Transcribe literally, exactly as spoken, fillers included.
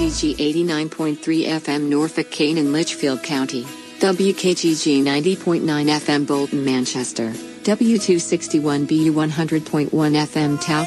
G G eighty-nine point three F M Norfolk, Kane and Litchfield County, W K G G ninety point nine F M Bolton, Manchester, W two sixty-one B U one hundred point one F M Towson.